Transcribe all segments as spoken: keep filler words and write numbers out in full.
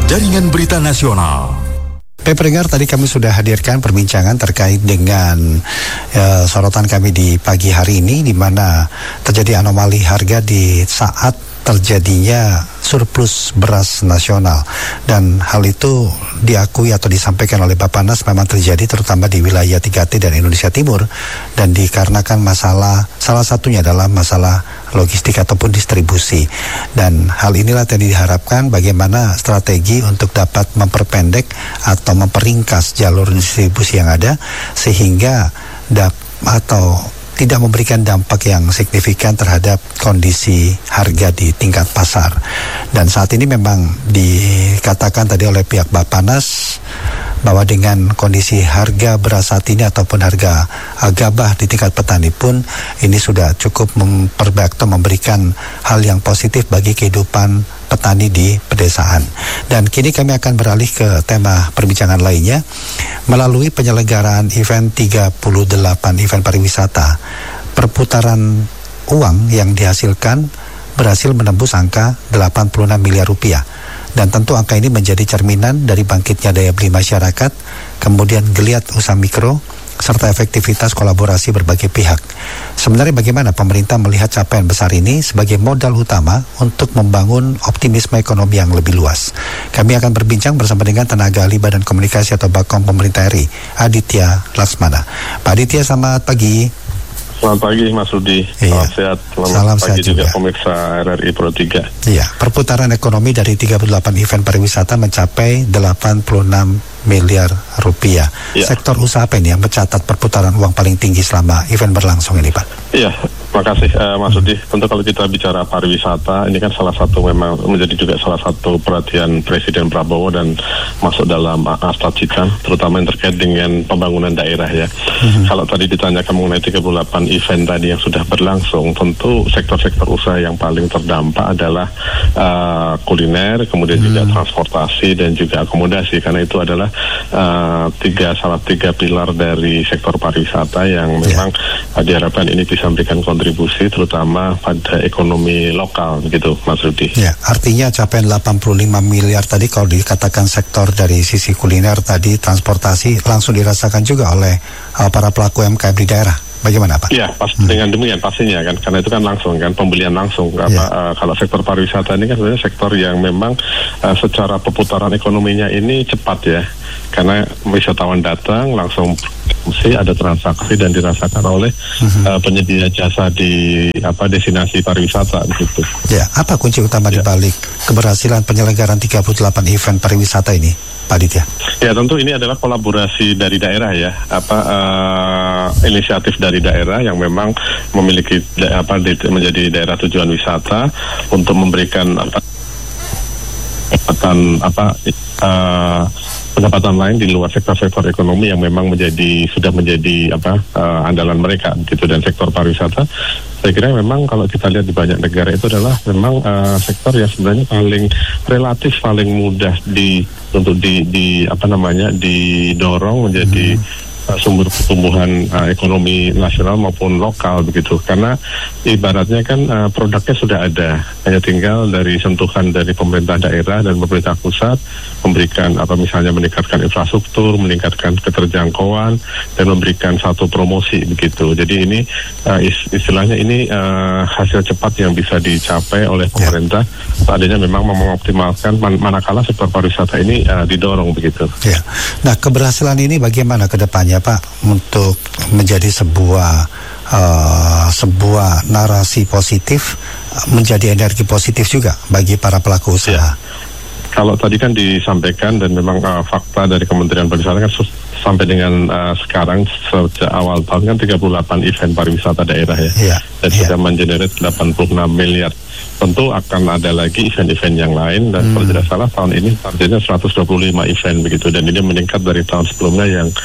Jaringan Berita Nasional. Baik pendengar, tadi kami sudah hadirkan perbincangan terkait dengan uh, sorotan kami di pagi hari ini, di mana terjadi anomali harga di saat terjadinya surplus beras nasional, dan hal itu diakui atau disampaikan oleh Bappenas memang terjadi terutama di wilayah tiga T dan Indonesia Timur, dan dikarenakan masalah, salah satunya adalah masalah logistik ataupun distribusi. Dan hal inilah yang diharapkan bagaimana strategi untuk dapat memperpendek atau memperingkas jalur distribusi yang ada sehingga dap atau tidak memberikan dampak yang signifikan terhadap kondisi harga di tingkat pasar. Dan saat ini memang dikatakan tadi oleh pihak Bappenas bahwa dengan kondisi harga beras saat ini ataupun harga gabah di tingkat petani pun ini sudah cukup memperbaik atau memberikan hal yang positif bagi kehidupan petani di pedesaan. Dan kini kami akan beralih ke tema perbincangan lainnya. Melalui penyelenggaraan event tiga puluh delapan event pariwisata, perputaran uang yang dihasilkan berhasil menembus angka delapan puluh enam miliar rupiah. Dan tentu angka ini menjadi cerminan dari bangkitnya daya beli masyarakat, kemudian geliat usaha mikro, serta efektivitas kolaborasi berbagai pihak. Sebenarnya bagaimana pemerintah melihat capaian besar ini sebagai modal utama untuk membangun optimisme ekonomi yang lebih luas? Kami akan berbincang bersama dengan tenaga ahli Badan Komunikasi atau Bakom Pemerintah R I, Aditya Laksmana. Pak Aditya, selamat pagi. Selamat pagi Mas Rudi, iya. Salam sehat, selamat Salam pagi sehat juga, juga pemirsa R R I Pro tiga. Iya, perputaran ekonomi dari tiga puluh delapan event pariwisata mencapai delapan puluh enam miliar rupiah. Ya. Sektor usaha apa ini yang mencatat perputaran uang paling tinggi selama event berlangsung ini, Pak? Iya, terima kasih uh, Mas Rudi. Tentu kalau kita bicara pariwisata, ini kan salah satu memang menjadi juga salah satu perhatian Presiden Prabowo dan masuk dalam Asta Cita, terutama yang terkait dengan pembangunan daerah ya. Mm-hmm. Kalau tadi ditanyakan mengenai tiga puluh delapan event tadi yang sudah berlangsung, tentu sektor-sektor usaha yang paling terdampak adalah uh, kuliner, kemudian mm-hmm. juga transportasi dan juga akomodasi, karena itu adalah uh, tiga salah tiga pilar dari sektor pariwisata yang memang yeah. uh, diharapkan ini bisa memberikan kontribusi terutama pada ekonomi lokal gitu, Mas Rudi. Ya, artinya capaian delapan puluh lima miliar tadi kalau dikatakan sektor dari sisi kuliner tadi, transportasi langsung dirasakan juga oleh uh, para pelaku U M K M di daerah. Bagaimana Pak? Iya, pas hmm. dengan demikian pastinya kan, karena itu kan langsung kan pembelian langsung. Apa, yeah. uh, kalau sektor pariwisata ini kan sebenarnya sektor yang memang uh, secara perputaran ekonominya ini cepat ya, karena wisatawan datang langsung mesti ada transaksi dan dirasakan oleh mm-hmm. uh, penyedia jasa di apa destinasi pariwisata begitu. Ya, apa kunci utama yeah. di balik keberhasilan penyelenggaraan tiga puluh delapan event pariwisata ini, Pak Aditya? Ya, tentu ini adalah kolaborasi dari daerah ya, apa uh, inisiatif dari daerah yang memang memiliki da- apa di, menjadi daerah tujuan wisata untuk memberikan apa pendapatan apa uh, pendapatan lain di luar sektor-sektor ekonomi yang memang menjadi sudah menjadi apa uh, andalan mereka gitu. Dan sektor pariwisata saya kira memang kalau kita lihat di banyak negara itu adalah memang uh, sektor yang sebenarnya paling relatif paling mudah di untuk di, di apa namanya didorong menjadi hmm. sumber pertumbuhan uh, ekonomi nasional maupun lokal begitu, karena ibaratnya kan uh, produknya sudah ada, hanya tinggal dari sentuhan dari pemerintah daerah dan pemerintah pusat memberikan apa misalnya meningkatkan infrastruktur, meningkatkan keterjangkauan dan memberikan satu promosi begitu. Jadi ini uh, istilahnya ini uh, hasil cepat yang bisa dicapai oleh pemerintah seandainya memang mengoptimalkan man- manakala sektor pariwisata ini uh, didorong begitu. Ya. Nah, keberhasilan ini bagaimana ke depannya Pak untuk menjadi sebuah uh, sebuah narasi positif, menjadi energi positif juga bagi para pelaku usaha? Ya. Kalau tadi kan disampaikan dan memang uh, fakta dari Kementerian Pariwisata kan sus- sampai dengan uh, sekarang sejak awal tahun kan tiga puluh delapan event pariwisata daerah ya, ya dan ya. sudah mengenerate delapan puluh enam miliar. Tentu akan ada lagi event-event yang lain dan hmm. kalau tidak salah tahun ini targetnya seratus dua puluh lima event begitu, dan ini meningkat dari tahun sebelumnya yang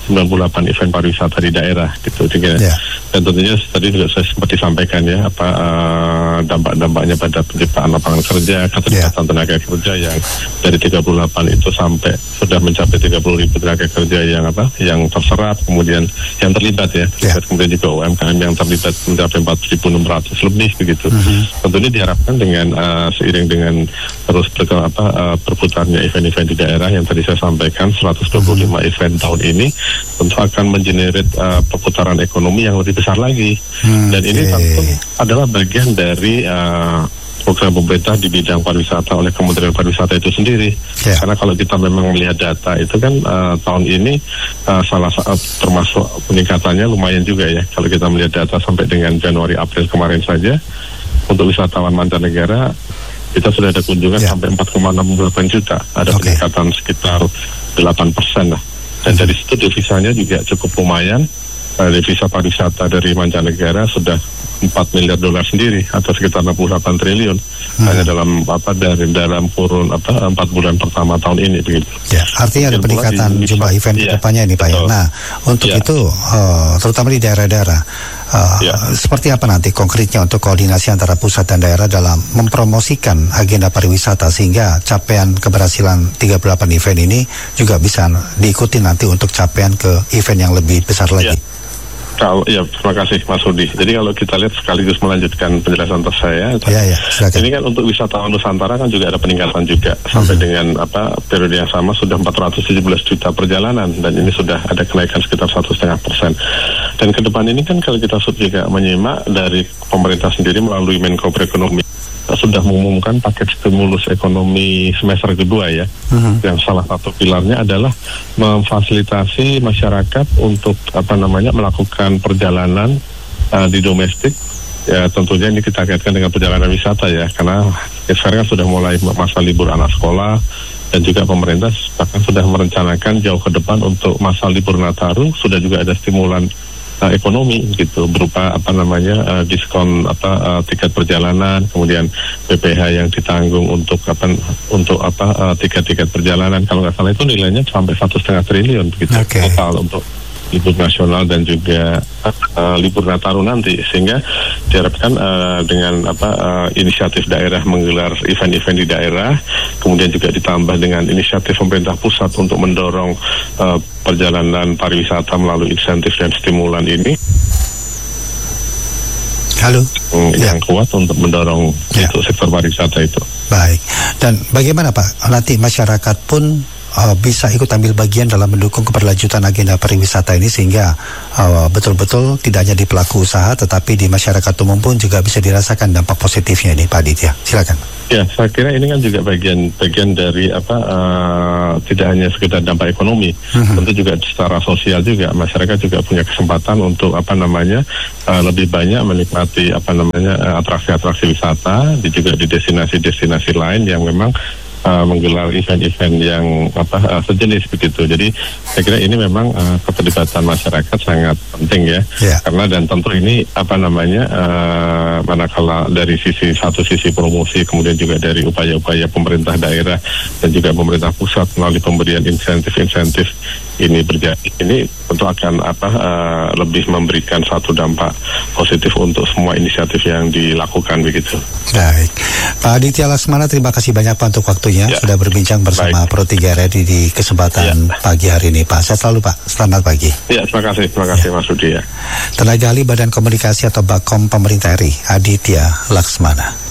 sembilan puluh delapan event pariwisata di daerah gitu. Yeah. Dan tentunya tadi juga saya sempat disampaikan ya apa uh, dampak-dampaknya pada penciptaan lapangan kerja, keterlibatan yeah. tenaga kerja yang dari tiga puluh delapan itu sampai sudah mencapai tiga puluh ribu tenaga kerja yang apa yang terserap, kemudian yang terlibat ya, terlibat yeah. kemudian juga U M K M yang terlibat mencapai empat ribu enam ratus lebih begitu. Mm-hmm. Tentunya diharapkan dengan uh, seiring dengan terus ber, apa uh, berputarnya event-event di daerah yang tadi saya sampaikan seratus dua puluh lima mm-hmm. event tahun ini tentu akan mengenerate uh, perputaran ekonomi yang lebih besar lagi. Hmm, dan ini okay. tentu adalah bagian dari uh, program pemerintah di bidang pariwisata oleh Kementerian Pariwisata itu sendiri. Yeah. Karena kalau kita memang melihat data itu kan uh, tahun ini uh, salah satu termasuk peningkatannya lumayan juga ya. Kalau kita melihat data sampai dengan Januari April kemarin saja untuk wisatawan mancanegara kita sudah ada kunjungan yeah. sampai empat koma enam delapan juta. Ada okay. peningkatan sekitar delapan persen lah. Dan mm-hmm. dari situ devisanya juga cukup lumayan. Uh, devisa pariwisata dari mancanegara sudah empat miliar dolar sendiri atau sekitar enam puluh delapan triliun hmm. hanya dalam apa dari dalam kurun apa empat bulan pertama tahun ini begitu. Ya, artinya ada peningkatan di, jumlah event ya, kedepannya ini Pak ya. Nah, untuk ya. itu uh, terutama di daerah-daerah uh, ya. seperti apa nanti konkretnya untuk koordinasi antara pusat dan daerah dalam mempromosikan agenda pariwisata sehingga capaian keberhasilan tiga puluh delapan event ini juga bisa diikuti nanti untuk capaian ke event yang lebih besar lagi. Ya. Kalau ya terima kasih Mas Rudi. Jadi kalau kita lihat sekaligus melanjutkan penjelasan atas saya, ya, ya, ini kan untuk wisatawan Nusantara kan juga ada peningkatan juga sampai hmm. dengan apa periode yang sama sudah empat ratus tujuh belas juta perjalanan dan ini sudah ada kenaikan sekitar satu koma lima persen. Dan ke depan ini kan kalau kita juga menyimak dari pemerintah sendiri melalui Menko Perekonomian sudah mengumumkan paket stimulus ekonomi semester kedua ya. Uh-huh. Yang salah satu pilarnya adalah memfasilitasi masyarakat untuk apa namanya melakukan perjalanan uh, di domestik. Ya tentunya ini kita kaitkan dengan perjalanan wisata ya, karena ya, sekarang kan sudah mulai masa libur anak sekolah dan juga pemerintah bahkan sudah merencanakan jauh ke depan untuk masa libur Nataru sudah juga ada stimulan Uh, ekonomi gitu berupa apa namanya uh, diskon apa uh, tiket perjalanan, kemudian B P H yang ditanggung untuk apa untuk apa uh, tiket-tiket perjalanan kalau nggak salah itu nilainya sampai satu setengah triliun begitu okay. total untuk libur nasional dan juga uh, libur Nataru nanti, sehingga diharapkan uh, dengan apa uh, inisiatif daerah menggelar event-event di daerah, kemudian juga ditambah dengan inisiatif pemerintah pusat untuk mendorong uh, perjalanan pariwisata melalui insentif dan stimulan ini. Halo. Yang ya. kuat untuk mendorong ya. itu sektor pariwisata itu. Baik. Dan bagaimana Pak? Nanti masyarakat pun Uh, bisa ikut ambil bagian dalam mendukung keberlanjutan agenda pariwisata ini sehingga uh, betul-betul tidak hanya di pelaku usaha tetapi di masyarakat umum pun juga bisa dirasakan dampak positifnya ini Pak Aditya. Silakan. Ya, saya kira ini kan juga bagian bagian dari apa uh, tidak hanya sekedar dampak ekonomi, uh-huh. tentu juga secara sosial juga masyarakat juga punya kesempatan untuk apa namanya uh, lebih banyak menikmati apa namanya uh, atraksi-atraksi wisata, di, juga di destinasi-destinasi lain yang memang Uh, menggelar event-event yang apa uh, sejenis begitu. Jadi saya kira ini memang uh, keterlibatan masyarakat sangat penting ya. Yeah. Karena dan tentu ini apa namanya uh, manakala dari sisi satu sisi promosi, kemudian juga dari upaya-upaya pemerintah daerah dan juga pemerintah pusat melalui pemberian insentif-insentif ini berjalan, ini tentu akan apa uh, lebih memberikan satu dampak positif untuk semua inisiatif yang dilakukan begitu. Baik, Pak Aditya Laksmana, terima kasih banyak Pak untuk waktunya ya. Sudah berbincang bersama Baik. Pro tiga R di, di kesempatan ya. pagi hari ini Pak. Sehat selalu Pak, selamat pagi. Ya, terima kasih, terima kasih ya. Mas Rudi ya. Tenaga ahli Badan Komunikasi atau Bakom Pemerintah R I, Aditya Laksmana.